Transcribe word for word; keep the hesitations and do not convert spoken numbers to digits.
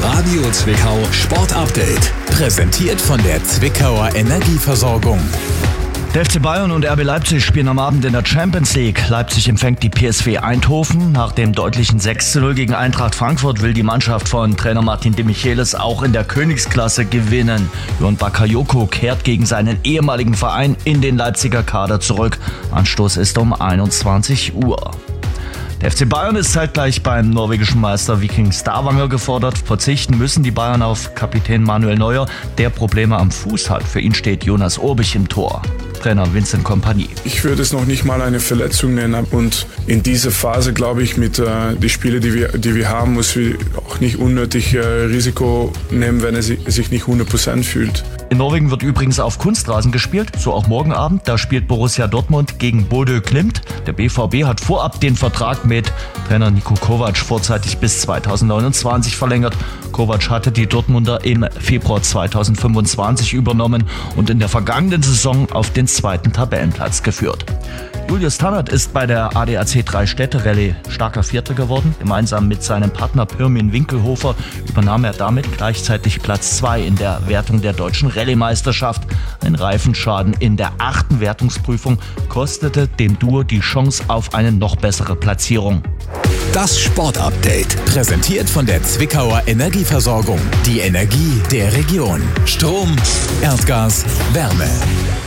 Radio Zwickau Sport Update. Präsentiert von der Zwickauer Energieversorgung. Der F C Bayern und R B Leipzig spielen am Abend in der Champions League. Leipzig empfängt die P S V Eindhoven. Nach dem deutlichen sechs zu null gegen Eintracht Frankfurt will die Mannschaft von Trainer Martin de Michelis auch in der Königsklasse gewinnen. Jon Bakayoko kehrt gegen seinen ehemaligen Verein in den Leipziger Kader zurück. Anstoß ist um einundzwanzig Uhr. Der F C Bayern ist zeitgleich beim norwegischen Meister Viking Stavanger gefordert. Verzichten müssen die Bayern auf Kapitän Manuel Neuer, der Probleme am Fuß hat. Für ihn steht Jonas Urbich im Tor. Trainer Vincent Kompany. Ich würde es noch nicht mal eine Verletzung nennen und in dieser Phase glaube ich mit äh, die Spiele, die wir, die wir haben, muss wir auch nicht unnötig äh, Risiko nehmen, wenn er sich nicht hundert Prozent fühlt. In Norwegen wird übrigens auf Kunstrasen gespielt, so auch morgen Abend. Da spielt Borussia Dortmund gegen Bodø Glimt. Der B V B hat vorab den Vertrag mit Trainer Niko Kovac vorzeitig bis zweitausendneunundzwanzig verlängert. Kovac hatte die Dortmunder im Februar zweitausendfünfundzwanzig übernommen und in der vergangenen Saison auf den zweiten Tabellenplatz geführt. Julius Tannert ist bei der A D A C Drei-Städte-Rallye starker Vierter geworden. Gemeinsam mit seinem Partner Pirmin Winkelhofer übernahm er damit gleichzeitig Platz zwei in der Wertung der deutschen Rallye-Meisterschaft. Ein Reifenschaden in der achten Wertungsprüfung kostete dem Duo die Chance auf eine noch bessere Platzierung. Das Sport-Update, präsentiert von der Zwickauer Energieversorgung. Die Energie der Region. Strom, Erdgas, Wärme.